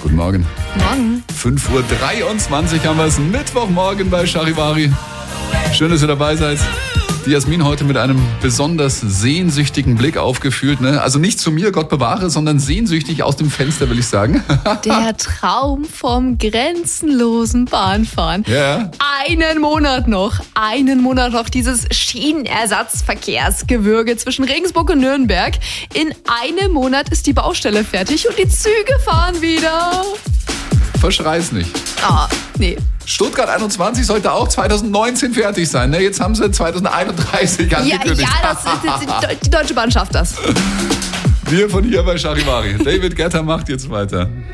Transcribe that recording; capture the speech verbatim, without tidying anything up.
Guten Morgen. Morgen. fünf Uhr dreiundzwanzig haben wir es, Mittwochmorgen bei Charivari. Schön, dass ihr dabei seid. Die Jasmin heute mit einem besonders sehnsüchtigen Blick aufgeführt. Ne? Also nicht zu mir, Gott bewahre, sondern sehnsüchtig aus dem Fenster, will ich sagen. Der Traum vom grenzenlosen Bahnfahren. Ja. Einen Monat noch, einen Monat noch dieses Schienenersatzverkehrsgewürge zwischen Regensburg und Nürnberg. In einem Monat ist die Baustelle fertig und die Züge fahren wieder. Verschrei's nicht. Ah, nee. Stuttgart einundzwanzig sollte auch zwanzig neunzehn fertig sein. Ne? Jetzt haben sie zwanzig einunddreißig Ja, angekündigt. ja, das, das, die Deutsche Bahn schafft das. Wir von hier bei Charivari. David Guetta macht jetzt weiter.